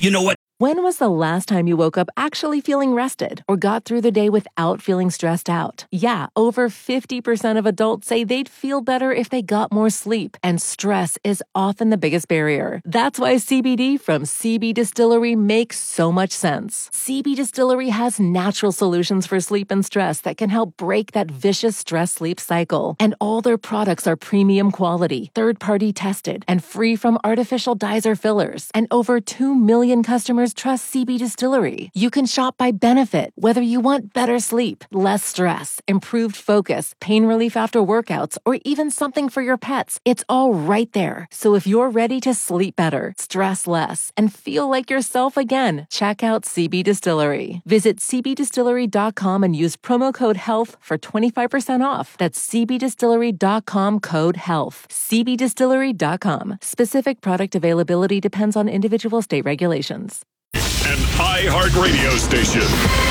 You know what? When was the last time you woke up actually feeling rested or got through the day without feeling stressed out? Yeah, over 50% of adults say they'd feel better if they got more sleep, and stress is often the biggest barrier. That's why CBD from CB Distillery makes so much sense. CB Distillery has natural solutions for sleep and stress that can help break that vicious stress-sleep cycle. And all their products are premium quality, third-party tested, and free from artificial dyes or fillers. And over 2 million customers trust CB Distillery. You can shop by benefit, whether you want better sleep, less stress, improved focus, pain relief after workouts, or even something for your pets. It's all right there. So if you're ready to sleep better, stress less, and feel like yourself again, check out CB Distillery. Visit cbdistillery.com and use promo code HEALTH for 25% off. That's cbdistillery.com code HEALTH. cbdistillery.com. Specific product availability depends on individual state regulations. An iHeartRadio station.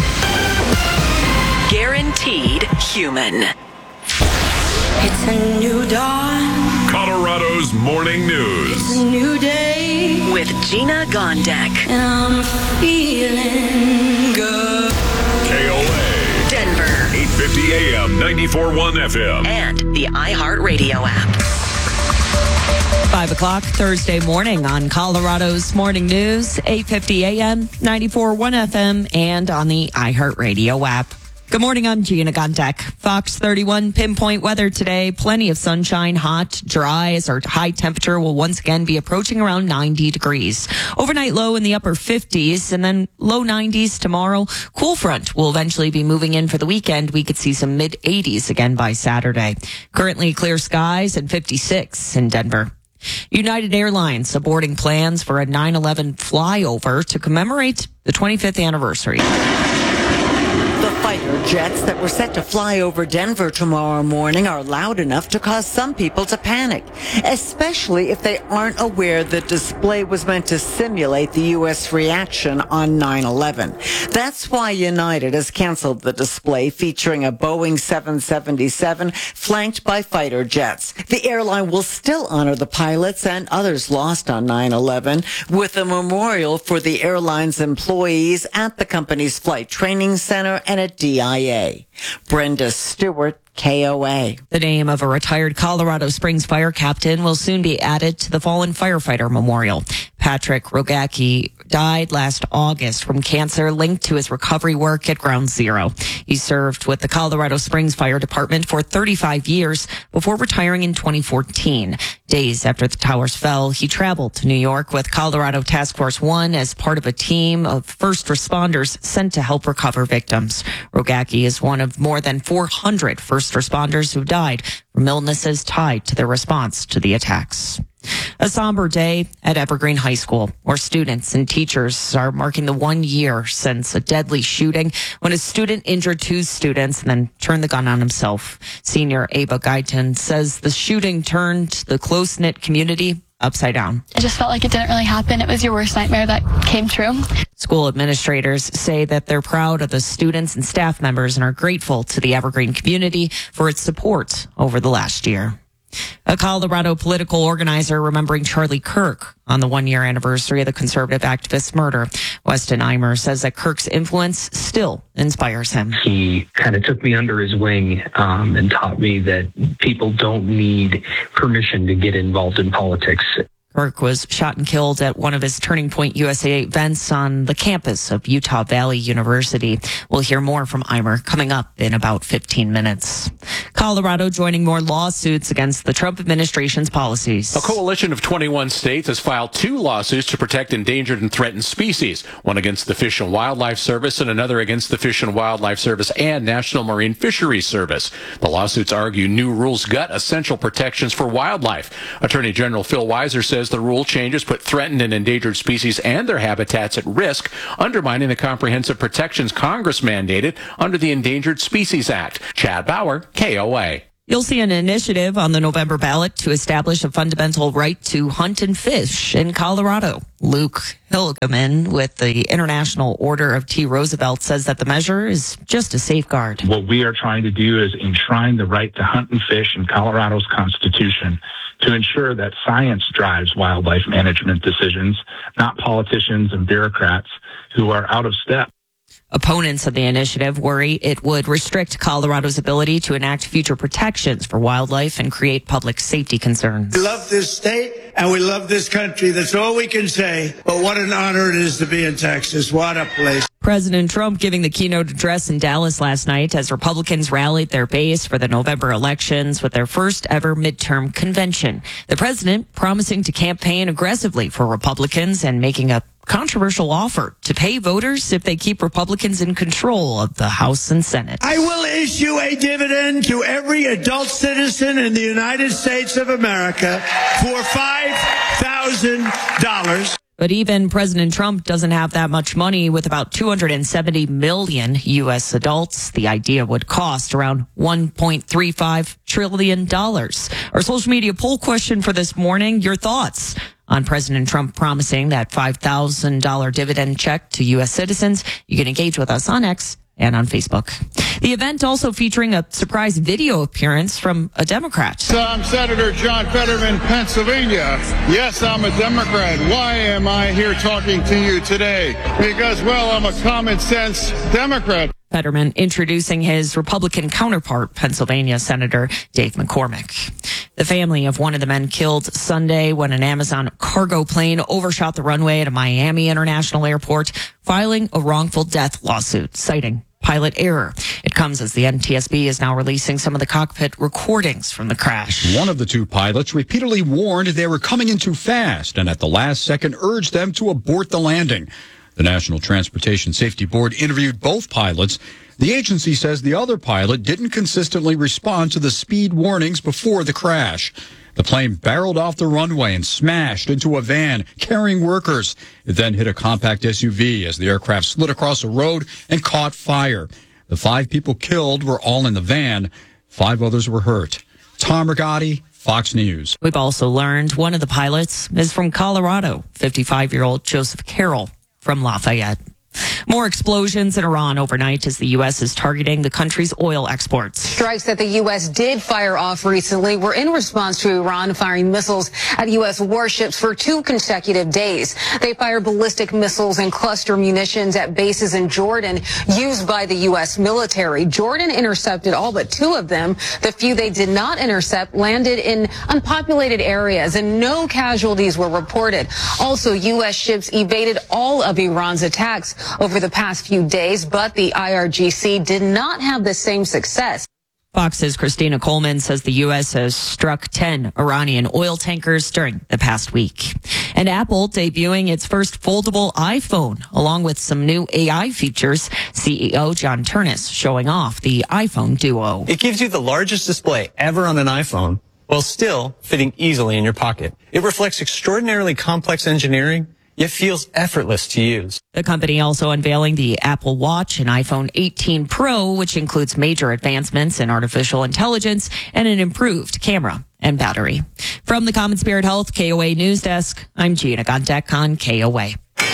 Guaranteed human. It's a new dawn. Colorado's morning news. It's a new day. With Gina Gondek. And I'm feeling good. KOA. Denver. 850 AM, 94.1 FM. And the iHeartRadio app. 5 o'clock Thursday morning on Colorado's Morning News, 850 AM, 94.1 FM, and on the iHeartRadio app. Good morning, I'm Gina Gondek. Fox 31 pinpoint weather today. Plenty of sunshine, hot, dry, as our high temperature will once again be approaching around 90 degrees. Overnight low in the upper 50s and then low 90s tomorrow. Cool front will eventually be moving in for the weekend. We could see some mid 80s again by Saturday. Currently clear skies and 56 in Denver. United Airlines aborting plans for a 9/11 flyover to commemorate the 25th anniversary. The fighter jets that were set to fly over Denver tomorrow morning are loud enough to cause some people to panic, especially if they aren't aware the display was meant to simulate the U.S. reaction on 9/11. That's why United has canceled the display featuring a Boeing 777 flanked by fighter jets. The airline will still honor the pilots and others lost on 9/11 with a memorial for the airline's employees at the company's flight training center and at DIA. Brenda Stewart, KOA. The name of a retired Colorado Springs fire captain will soon be added to the fallen firefighter memorial. Patrick Rogacki died last August from cancer linked to his recovery work at Ground Zero. He served with the Colorado Springs Fire Department for 35 years before retiring in 2014. Days after the towers fell, he traveled to New York with Colorado Task Force 1 as part of a team of first responders sent to help recover victims. Rogacki is one of more than 400 first responders who died from illnesses tied to their response to the attacks. A somber day at Evergreen High School, where students and teachers are marking the 1 year since a deadly shooting when a student injured 2 students and then turned the gun on himself. Senior Ava Guyton says the shooting turned the close-knit community upside down. It just felt like it didn't really happen. It was your worst nightmare that came true. School administrators say that they're proud of the students and staff members and are grateful to the Evergreen community for its support over the last year. A Colorado political organizer remembering Charlie Kirk on the 1 year anniversary of the conservative activist's murder. Weston Eimer says that Kirk's influence still inspires him. He kind of took me under his wing and taught me that people don't need permission to get involved in politics. Kirk was shot and killed at one of his Turning Point USA events on the campus of Utah Valley University. We'll hear more from Eimer coming up in about 15 minutes. Colorado joining more lawsuits against the Trump administration's policies. A coalition of 21 states has filed 2 lawsuits to protect endangered and threatened species, one against the Fish and Wildlife Service and another against the Fish and Wildlife Service and National Marine Fisheries Service. The lawsuits argue new rules gut essential protections for wildlife. Attorney General Phil Weiser says the rule changes put threatened and endangered species and their habitats at risk, undermining the comprehensive protections Congress mandated under the Endangered Species Act. Chad Bauer, KOA. You'll see an initiative on the November ballot to establish a fundamental right to hunt and fish in Colorado. Luke Hilgeman with the International Order of T. Roosevelt says that the measure is just a safeguard. What we are trying to do is enshrine the right to hunt and fish in Colorado's Constitution to ensure that science drives wildlife management decisions, not politicians and bureaucrats who are out of step. Opponents of the initiative worry it would restrict Colorado's ability to enact future protections for wildlife and create public safety concerns. We love this state and we love this country. That's all we can say. But what an honor it is to be in Texas. What a place. President Trump giving the keynote address in Dallas last night as Republicans rallied their base for the November elections with their first ever midterm convention. The president promising to campaign aggressively for Republicans and making a controversial offer to pay voters if they keep Republicans in control of the House and Senate. I will issue a dividend to every adult citizen in the United States of America for $5,000. But even President Trump doesn't have that much money. With about 270 million U.S. adults, the idea would cost around $1.35 trillion. Our social media poll question for this morning, your thoughts on President Trump promising that $5,000 dividend check to U.S. citizens. You can engage with us on X and on Facebook. The event also featuring a surprise video appearance from a Democrat. So I'm Senator John Fetterman, Pennsylvania. Yes, I'm a Democrat. Why am I here talking to you today? Because, well, I'm a common sense Democrat. Fetterman introducing his Republican counterpart, Pennsylvania Senator Dave McCormick. The family of one of the men killed Sunday when an Amazon cargo plane overshot the runway at a Miami International Airport, filing a wrongful death lawsuit citing pilot error. It comes as the NTSB is now releasing some of the cockpit recordings from the crash. One of the two pilots repeatedly warned they were coming in too fast and at the last second urged them to abort the landing. The National Transportation Safety Board interviewed both pilots. The agency says the other pilot didn't consistently respond to the speed warnings before the crash. The plane barreled off the runway and smashed into a van carrying workers. It then hit a compact SUV as the aircraft slid across a road and caught fire. The 5 people killed were all in the van. 5 others were hurt. Tom Rigotti, Fox News. We've also learned one of the pilots is from Colorado, 55-year-old Joseph Carroll from Lafayette. More explosions in Iran overnight as the U.S. is targeting the country's oil exports. Strikes that the U.S. did fire off recently were in response to Iran firing missiles at U.S. warships for 2 consecutive days. They fired ballistic missiles and cluster munitions at bases in Jordan used by the U.S. military. Jordan intercepted all but 2 of them. The few they did not intercept landed in unpopulated areas, and no casualties were reported. Also, U.S. ships evaded all of Iran's attacks over the past few days, but the IRGC did not have the same success. Fox's Christina Coleman says the U.S. has struck 10 Iranian oil tankers during the past week. And Apple debuting its first foldable iPhone, along with some new AI features. CEO John Ternus showing off the iPhone Duo. It gives you the largest display ever on an iPhone, while still fitting easily in your pocket. It reflects extraordinarily complex engineering, yet feels effortless to use. The company also unveiling the Apple Watch and iPhone 18 Pro, which includes major advancements in artificial intelligence and an improved camera and battery. From the Common Spirit Health KOA News Desk, I'm Gina Gondek on KOA.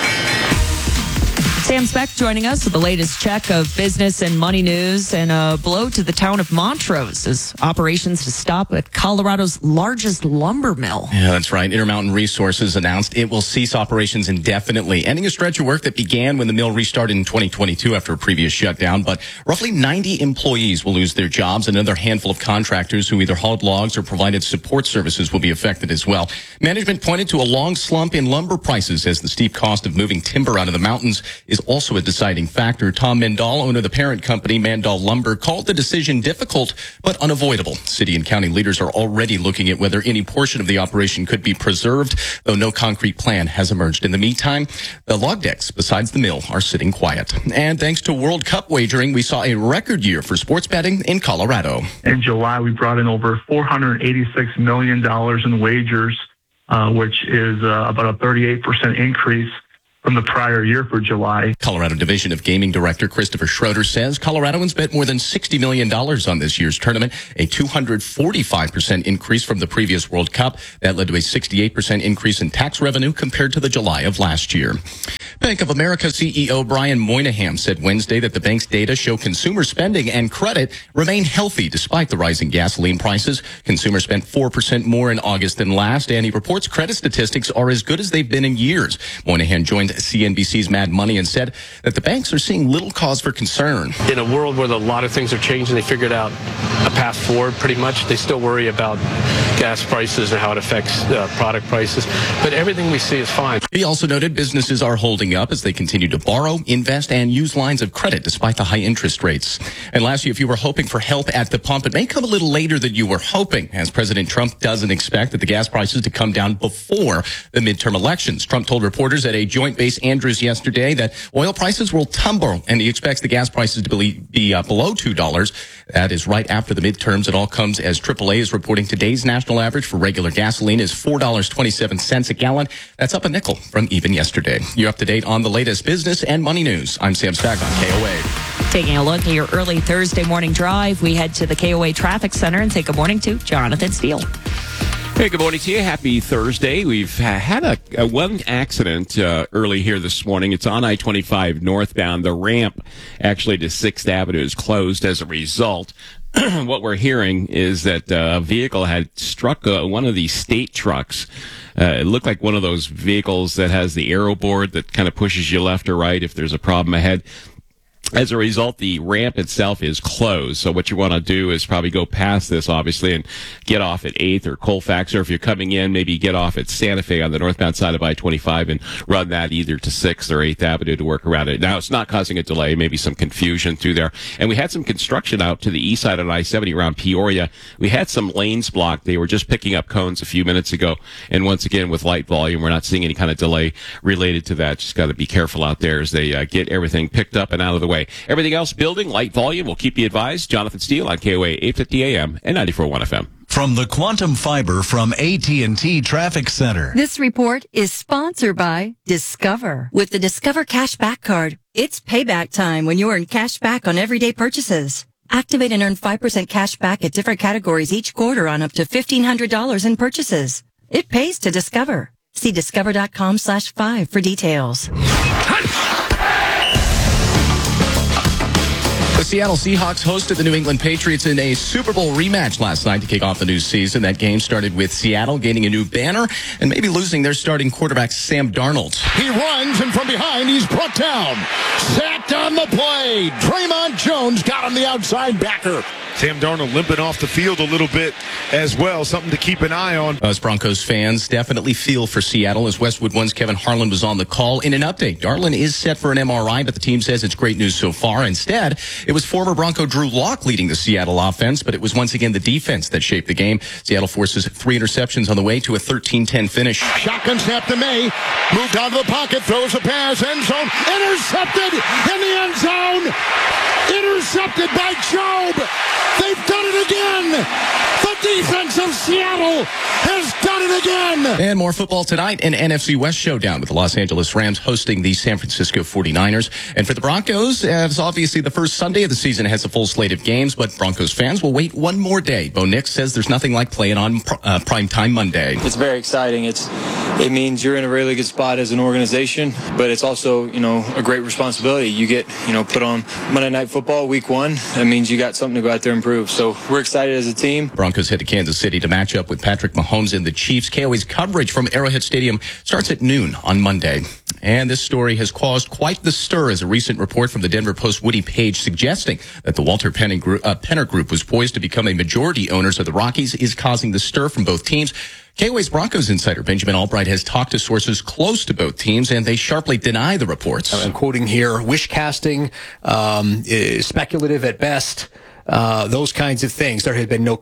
Sam Speck joining us with the latest check of business and money news, and a blow to the town of Montrose as operations to stop at Colorado's largest lumber mill. Yeah, that's right. Intermountain Resources announced it will cease operations indefinitely, ending a stretch of work that began when the mill restarted in 2022 after a previous shutdown. But roughly 90 employees will lose their jobs. Another handful of contractors who either hauled logs or provided support services will be affected as well. Management pointed to a long slump in lumber prices as the steep cost of moving timber out of the mountains is also a deciding factor. Tom Mendal, owner of the parent company, Mandal Lumber, called the decision difficult but unavoidable. City and county leaders are already looking at whether any portion of the operation could be preserved, though no concrete plan has emerged. In the meantime, the log decks besides the mill are sitting quiet. And thanks to World Cup wagering, we saw a record year for sports betting in Colorado. In July, we brought in over $486 million in wagers, which is about a 38% increase from the prior year for July. Colorado Division of Gaming Director Christopher Schroeder says Coloradoans bet more than $60 million on this year's tournament, a 245% increase from the previous World Cup. That led to a 68% increase in tax revenue compared to the July of last year. Bank of America CEO Brian Moynihan said Wednesday that the bank's data show consumer spending and credit remain healthy despite the rising gasoline prices. Consumers spent 4% more in August than last, and he reports credit statistics are as good as they've been in years. Moynihan joined CNBC's Mad Money and said that the banks are seeing little cause for concern. In a world where a lot of things are changing, they figured out a path forward pretty much. They still worry about gas prices and how it affects product prices, but everything we see is fine. He also noted businesses are holding up as they continue to borrow, invest, and use lines of credit despite the high interest rates. And lastly, if you were hoping for help at the pump, it may come a little later than you were hoping, as President Trump doesn't expect that the gas prices to come down before the midterm elections. Trump told reporters at a Joint Base Andrews yesterday that oil prices will tumble, and he expects the gas prices to be below $2. That is right after the midterms. It all comes as AAA is reporting today's national average for regular gasoline is $4.27 a gallon. That's up a nickel from even yesterday. You're up to date on the latest business and money news. I'm Sam Spack on KOA. Taking a look at your early Thursday morning drive, we head to the KOA Traffic Center and say good morning to Jonathan Steele. Hey, good morning to you. Happy Thursday. We've had a one accident early here this morning. It's on I-25 northbound. The ramp actually to 6th Avenue is closed as a result. What we're hearing is that a vehicle had struck one of these state trucks. It looked like one of those vehicles that has the aero board that kind of pushes you left or right if there's a problem ahead. As a result, the ramp itself is closed. So what you want to do is probably go past this, obviously, and get off at 8th or Colfax, or if you're coming in, maybe get off at Santa Fe on the northbound side of I-25 and run that either to 6th or 8th Avenue to work around it. Now, it's not causing a delay, maybe some confusion through there. And we had some construction out to the east side of I-70 around Peoria. We had some lanes blocked. They were just picking up cones a few minutes ago. And once again, with light volume, we're not seeing any kind of delay related to that. Just got to be careful out there as they get everything picked up and out of the way. Everything else building, light volume. We'll keep you advised. Jonathan Steele on KOA 850 AM and 94.1 FM. From the Quantum Fiber from AT&T Traffic Center. This report is sponsored by Discover. With the Discover Cashback Card, it's payback time when you earn cash back on everyday purchases. Activate and earn 5% cash back at different categories each quarter on up to $1,500 in purchases. It pays to Discover. See discover.com/5 for details. The Seattle Seahawks hosted the New England Patriots in a Super Bowl rematch last night to kick off the new season. That game started with Seattle gaining a new banner and maybe losing their starting quarterback, Sam Darnold. He runs, and from behind, he's brought down. Sacked on the play. Draymond Jones got him the outside backer. Sam Darnold limping off the field a little bit as well. Something to keep an eye on. Us Broncos fans definitely feel for Seattle as Westwood One's Kevin Harlan was on the call. In an update, Darnold is set for an MRI, but the team says it's great news so far. Instead, it was former Bronco Drew Lock leading the Seattle offense, but it was once again the defense that shaped the game. Seattle forces 3 interceptions on the way to a 13-10 finish. Shotgun snap to May. Moved out of the pocket, throws a pass, end zone. Intercepted in the end zone. Intercepted by Job. They've done it again. The defense of Seattle has done it again. And more football tonight, an NFC West showdown with the Los Angeles Rams hosting the San Francisco 49ers. And for the Broncos, it's obviously the first Sunday of the season has a full slate of games, but Broncos fans will wait one more day. Bo Nix says there's nothing like playing on primetime Monday. It's very exciting. It means you're in a really good spot as an organization, but it's also, a great responsibility. You get, put on Monday Night Football week 1. That means you got something to go out there and prove. So we're excited as a team. Broncos head to Kansas City to match up with Patrick Mahomes and the Chiefs. KOA's coverage from Arrowhead Stadium starts at noon on Monday. And this story has caused quite the stir as a recent report from the Denver Post Woody Page suggesting that the Walter Penner Group was poised to become a majority owners of the Rockies is causing the stir from both teams. KOA's Broncos insider Benjamin Albright has talked to sources close to both teams, and they sharply deny the reports. I'm quoting here, wish casting, speculative at best, those kinds of things. There had been no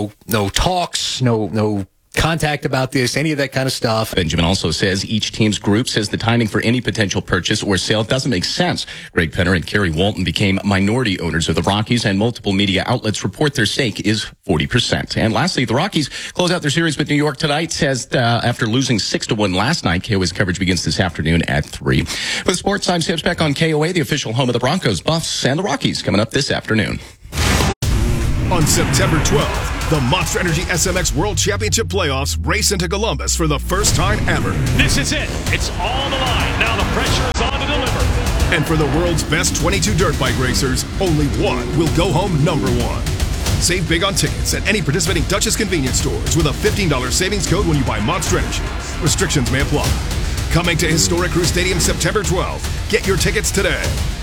talks, no contact about this, any of that kind of stuff. Benjamin also says each team's group says the timing for any potential purchase or sale doesn't make sense. Greg Penner and Kerry Walton became minority owners of the Rockies, and multiple media outlets report their stake is 40%. And lastly, the Rockies close out their series with New York tonight as after losing 6-1 last night. KOA's coverage begins this afternoon at 3. For the sports, I'm Sam Speck on KOA, the official home of the Broncos, Buffs, and the Rockies coming up this afternoon. On September 12th, The Monster Energy SMX World Championship Playoffs race into Columbus for the first time ever. This is it. It's all on the line. Now the pressure is on to deliver. And for the world's best 22 dirt bike racers, only one will go home number one. Save big on tickets at any participating Duchess convenience stores with a $15 savings code when you buy Monster Energy. Restrictions may apply. Coming to Historic Crew Stadium September 12th. Get your tickets today.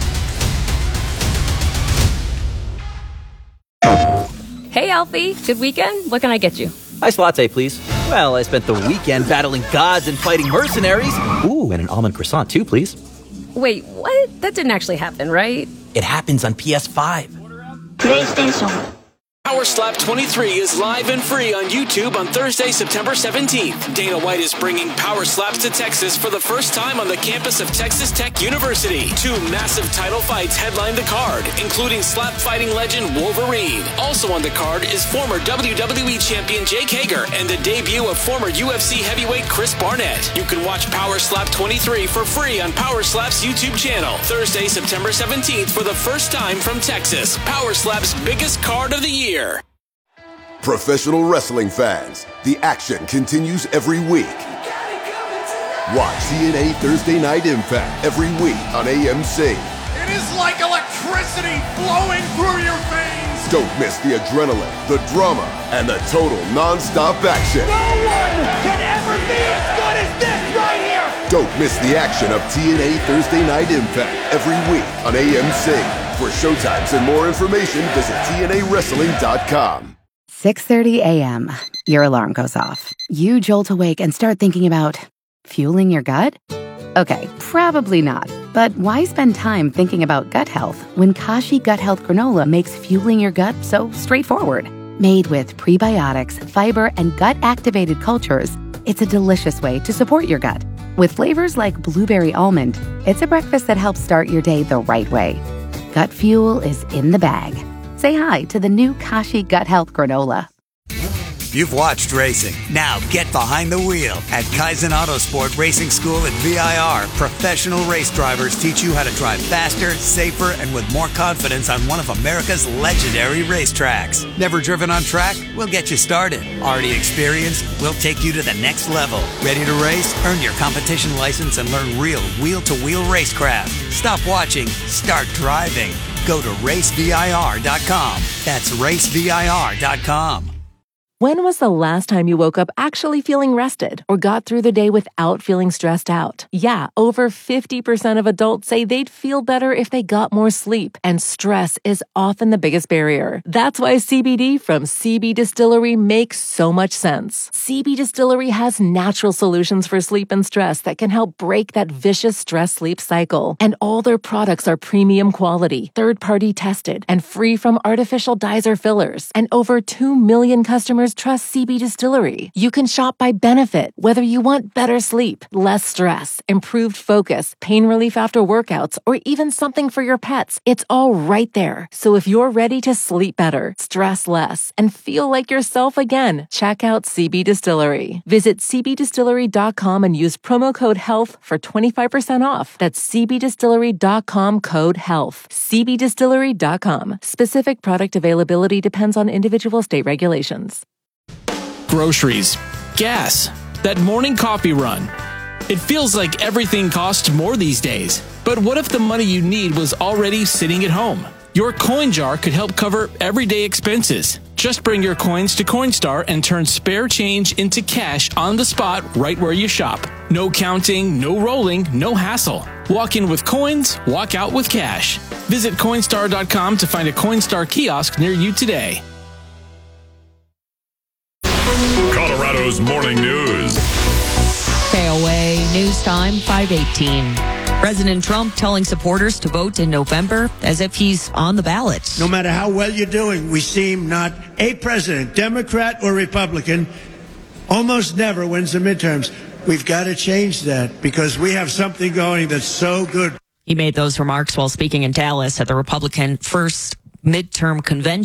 Hey, Alfie. Good weekend? What can I get you? Iced latte, please. Well, I spent the weekend battling gods and fighting mercenaries. Ooh, and an almond croissant, too, please. Wait, what? That didn't actually happen, right? It happens on PS5. PlayStation. Power Slap 23 is live and free on YouTube on Thursday, September 17th. Dana White is bringing Power Slaps to Texas for the first time on the campus of Texas Tech University. 2 massive title fights headline the card, including slap fighting legend Wolverine. Also on the card is former WWE champion Jake Hager and the debut of former UFC heavyweight Chris Barnett. You can watch Power Slap 23 for free on Power Slap's YouTube channel. Thursday, September 17th for the first time from Texas. Power Slap's biggest card of the year. Professional wrestling fans, the action continues every week. Watch TNA Thursday Night Impact every week on AMC. It is like electricity flowing through your veins. Don't miss the adrenaline, the drama, and the total non-stop action. No one can ever be as good as this right here. Don't miss the action of TNA Thursday Night Impact every week on AMC. For showtimes and more information, visit TNAWrestling.com. 6:30 a.m. Your alarm goes off. You jolt awake and start thinking about fueling your gut? Okay, probably not. But why spend time thinking about gut health when Kashi Gut Health Granola makes fueling your gut so straightforward? Made with prebiotics, fiber, and gut-activated cultures, it's a delicious way to support your gut. With flavors like blueberry almond, it's a breakfast that helps start your day the right way. Gut fuel is in the bag. Say hi to the new Kashi Gut Health Granola. You've watched racing. Now get behind the wheel. At Kaizen Autosport Racing School at VIR, professional race drivers teach you how to drive faster, safer, and with more confidence on one of America's legendary racetracks. Never driven on track? We'll get you started. Already experienced? We'll take you to the next level. Ready to race? Earn your competition license and learn real wheel-to-wheel racecraft. Stop watching. Start driving. Go to racevir.com. That's racevir.com. When was the last time you woke up actually feeling rested or got through the day without feeling stressed out? Yeah, over 50% of adults say they'd feel better if they got more sleep, and stress is often the biggest barrier. That's why CBD from CB Distillery makes so much sense. CB Distillery has natural solutions for sleep and stress that can help break that vicious stress-sleep cycle. And all their products are premium quality, third-party tested, and free from artificial dyes or fillers. And over 2 million customers trust CB Distillery. You can shop by benefit, whether you want better sleep, less stress, improved focus, pain relief after workouts, or even something for your pets. It's all right there. So if you're ready to sleep better, stress less, and feel like yourself again, check out CB Distillery. Visit cbdistillery.com and use promo code HEALTH for 25% off. That's cbdistillery.com code HEALTH. cbdistillery.com. Specific product availability depends on individual state regulations. Groceries, gas, that morning coffee run. It feels like everything costs more these days. But what if the money you need was already sitting at home? Your coin jar could help cover everyday expenses. Just bring your coins to Coinstar and turn spare change into cash on the spot right where you shop. No counting, no rolling, no hassle. Walk in with coins, walk out with cash. Visit Coinstar.com to find a Coinstar kiosk near you today. Colorado's morning news. KOA News Time 5:18. President Trump telling supporters to vote in November as if he's on the ballot. No matter how well you're doing, we seem not a president, Democrat or Republican, almost never wins the midterms. We've got to change that because we have something going that's so good. He made those remarks while speaking in Dallas at the Republican first midterm convention.